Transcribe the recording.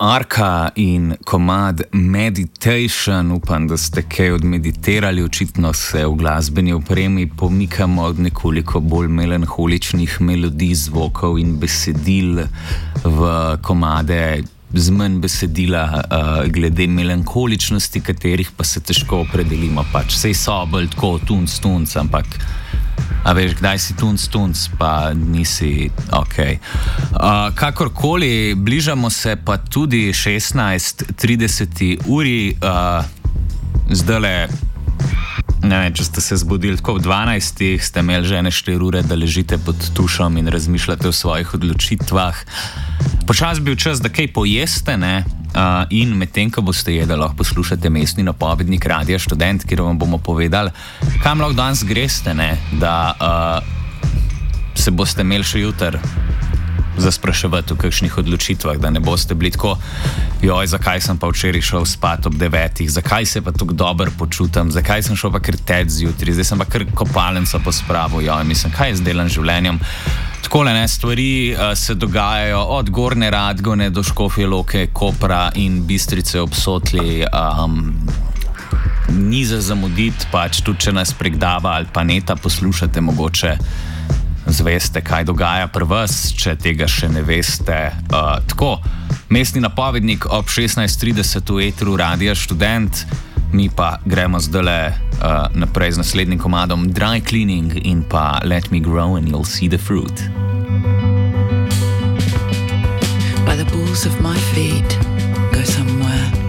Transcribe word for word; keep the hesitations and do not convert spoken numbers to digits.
Arka in komad Meditation, upam, da ste kaj odmeditirali, očitno se v glasbeni opremi pomikamo od nekoliko bolj melanholičnih melodij, zvokov in besedil v komade z manj besedila, uh, glede melankoličnosti, katerih pa se težko opredelimo. Pač sej so bolj tako tunc, tunc, ampak a veš, kdaj si tunc, tunc, pa nisi ok. Uh, kakorkoli, bližamo se pa tudi šestnajst trideset uri, uh, zdajle, ne vem, če ste se zbudili tako v dvanajstih, ste imeli že ene štiri ure, da ležite pod tušom in razmišljate o svojih odločitvah. Počas bil čas, da kaj pojeste, ne? Uh, in medtem, ko boste jedli, lahko poslušate mestni napovednik Radia Študent, kjer vam bomo povedali, kam lahko danes greste, ne? Da uh, se boste imeli še jutri zaspraševati o kakšnih odločitvah, da ne boste bili tako, joj, zakaj sem pa včeraj šel spat ob devetih, zakaj se pa tako dobro počutim, zakaj sem šel pa kar teč zjutraj, zdaj sem pa kar kopalnico pospravil, joj, mislim, kaj jaz delam z življenjem. Takole, ne, stvari uh, se dogajajo od Gornje Radgone do Škofje Loke, Kopra in Bistrice ob Sotli. Um, ni za zamuditi, pač tudi če nas prek Daba ali pa Neta poslušate, mogoče zveste, kaj dogaja pri vas, če tega še ne veste. Uh, tako, mestni napovednik ob šestnajst trideset v etru Radia Študent, mi pa gremo zdajle uh, naprej z naslednjim komadom Dry Cleaning in pa Let Me Grow and You'll See the Fruit. By the balls of my feet, go somewhere